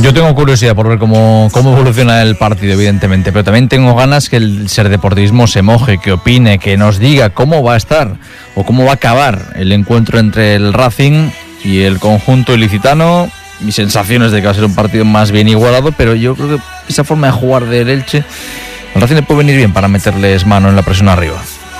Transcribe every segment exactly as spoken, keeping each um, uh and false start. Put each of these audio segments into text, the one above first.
Yo tengo curiosidad por ver cómo, cómo evoluciona el partido, evidentemente, pero también tengo ganas que el Serdeportivismo se moje, que opine, que nos diga cómo va a estar o cómo va a acabar el encuentro entre el Racing y el conjunto ilicitano. Mis sensaciones de que va a ser un partido más bien igualado, pero yo creo que esa forma de jugar del Elche, al Racing le puede venir bien para meterles mano en la presión arriba.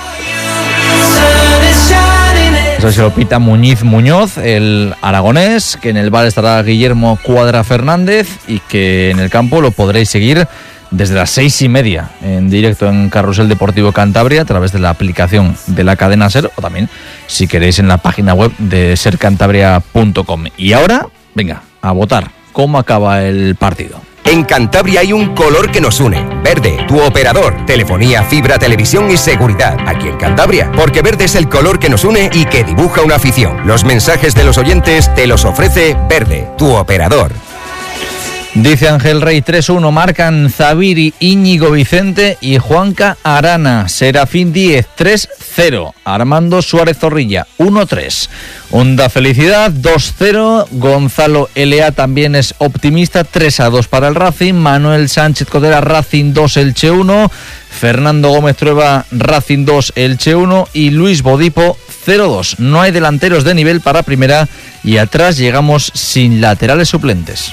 Eso se lo pita Muñiz Muñoz, el aragonés, que en el bar estará Guillermo Cuadra Fernández y que en el campo lo podréis seguir desde las seis y media en directo en Carrusel Deportivo Cantabria a través de la aplicación de la cadena SER o también si queréis en la página web de ser cantabria punto com. Y ahora, venga, a votar. ¿Cómo acaba el partido? En Cantabria hay un color que nos une. Verde, tu operador. Telefonía, fibra, televisión y seguridad. Aquí en Cantabria. Porque verde es el color que nos une y que dibuja una afición. Los mensajes de los oyentes te los ofrece Verde, tu operador. Dice Ángel Rey tres uno, marcan Zaviri, Íñigo Vicente y Juanca Arana. Serafín Díez tres cero, Armando Suárez Zorrilla uno tres. Onda Felicidad dos cero, Gonzalo L A también es optimista, tres a dos para el Racing. Manuel Sánchez Codera, Racing dos, Elche uno. Fernando Gómez Trueba, Racing dos, Elche uno. Y Luis Bodipo cero dos. No hay delanteros de nivel para primera y atrás llegamos sin laterales suplentes.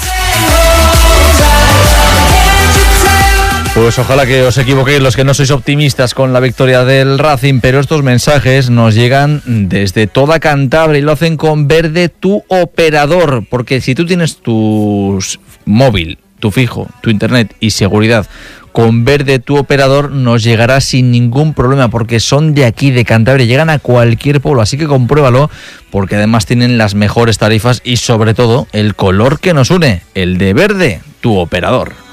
Pues ojalá que os equivoquéis los que no sois optimistas con la victoria del Racing, pero estos mensajes nos llegan desde toda Cantabria y lo hacen con Verde, tu operador, porque si tú tienes tu móvil, tu fijo, tu internet y seguridad con Verde, tu operador, nos llegará sin ningún problema, porque son de aquí, de Cantabria, llegan a cualquier pueblo, así que compruébalo, porque además tienen las mejores tarifas y sobre todo el color que nos une, el de Verde, tu operador.